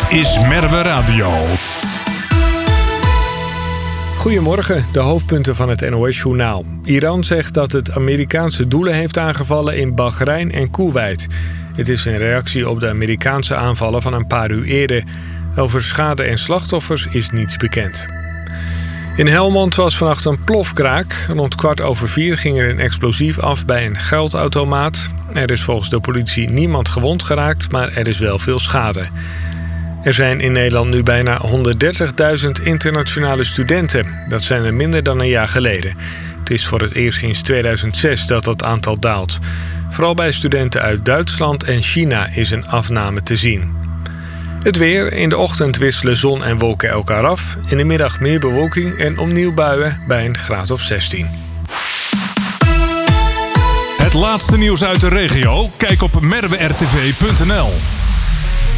is Merwe Radio. Goedemorgen, de hoofdpunten van het NOS-journaal. Iran zegt dat het Amerikaanse doelen heeft aangevallen in Bahrein en Koeweit. Het is een reactie op de Amerikaanse aanvallen van een paar uur eerder. Over schade en slachtoffers is niets bekend. In Helmond was vannacht een plofkraak. Rond 4:15 ging er een explosief af bij een geldautomaat. Er is volgens de politie niemand gewond geraakt, maar er is wel veel schade. Er zijn in Nederland nu bijna 130.000 internationale studenten. Dat zijn er minder dan een jaar geleden. Het is voor het eerst sinds 2006 dat dat aantal daalt. Vooral bij studenten uit Duitsland en China is een afname te zien. Het weer. In de ochtend wisselen zon en wolken elkaar af. In de middag meer bewolking en opnieuw buien bij een graad of 16. Het laatste nieuws uit de regio? Kijk op merwertv.nl.